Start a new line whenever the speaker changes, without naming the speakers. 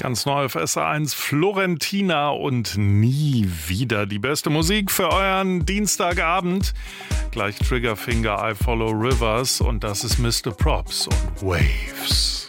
Ganz neu auf SR1 Florentina und Nie wieder. Die beste Musik für euren Dienstagabend. Gleich Triggerfinger, I Follow Rivers und das ist Mr. Props und Waves.